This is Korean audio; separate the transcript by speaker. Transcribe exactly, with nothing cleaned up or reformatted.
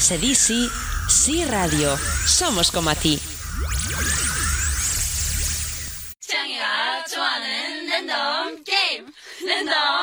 Speaker 1: se di sí, sí radio. Somos como a ti.
Speaker 2: 창이가 좋아하는 랜덤 게임 랜덤